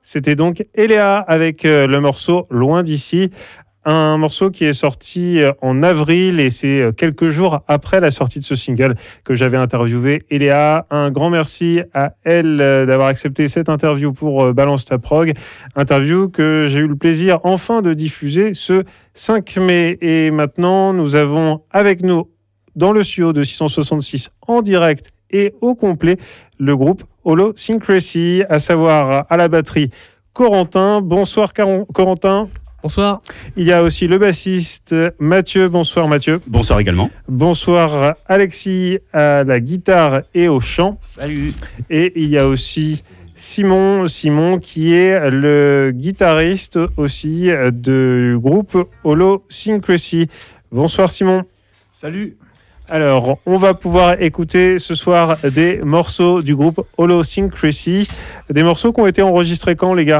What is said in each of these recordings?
C'était donc Eléa avec le morceau Loin d'ici. Un morceau qui est sorti en avril et c'est quelques jours après la sortie de ce single que j'avais interviewé Eléa. Un grand merci à elle d'avoir accepté cette interview pour Balance ta prog. Interview que j'ai eu le plaisir enfin de diffuser ce 5 mai. Et maintenant, nous avons avec nous dans le studio de 666 en direct et au complet le groupe Holosyncracy, à savoir à la batterie Corentin. Bonsoir Corentin. Bonsoir. Il y a aussi le bassiste Mathieu. Bonsoir Mathieu. Bonsoir également. Bonsoir Alexis à la guitare et au chant. Salut. Et il y a aussi Simon qui est le guitariste aussi du groupe Holosyncracy. Bonsoir Simon. Salut. Alors, on va pouvoir écouter ce soir des morceaux du groupe Holosyncracy. Des morceaux qui ont été enregistrés quand, les gars ?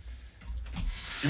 Simon ?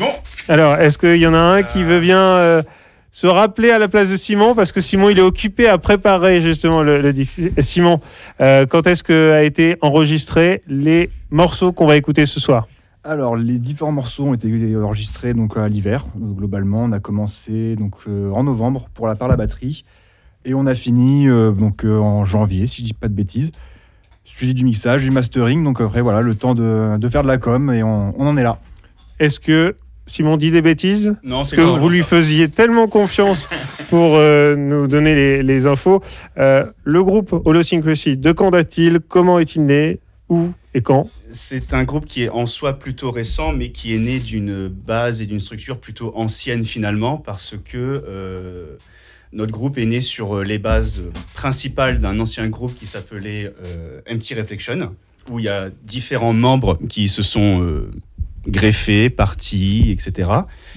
Alors, est-ce qu'il y en a un qui veut bien se rappeler à la place de Simon ? Parce que Simon, il est occupé à préparer justement le disque. Simon, quand est-ce qu'a été enregistré les morceaux qu'on va écouter ce soir ? Alors, les différents morceaux ont été enregistrés donc, à l'hiver. Globalement, on a commencé en novembre pour la batterie. Et on a fini en janvier, si je ne dis pas de bêtises. Suivi du mixage, du mastering. Donc après, voilà, le temps de faire de la com et on en est là. Est-ce que Simon dit des bêtises ? Non, parce que vous lui faisiez tellement confiance pour nous donner les infos. Le groupe Holosyncracy, de quand date-t-il ? Comment est-il né ? Où et quand ? C'est un groupe qui est en soi plutôt récent, mais qui est né d'une base et d'une structure plutôt ancienne finalement, parce que notre groupe est né sur les bases principales d'un ancien groupe qui s'appelait Empty Reflection, où il y a différents membres qui se sont greffés, partis, etc.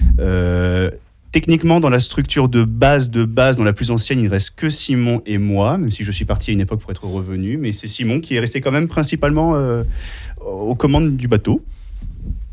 Techniquement, dans la structure de base, dans la plus ancienne, il ne reste que Simon et moi, même si je suis parti à une époque pour être revenu, mais c'est Simon qui est resté quand même principalement aux commandes du bateau.